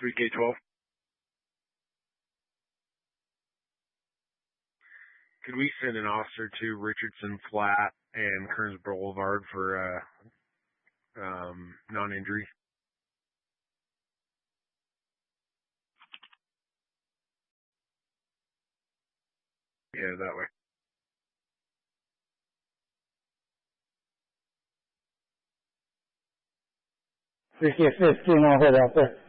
3K12. Could we send an officer to Richardson Flat and Kearns Boulevard for non-injury? Yeah, that way. 3K15, I'll head out there.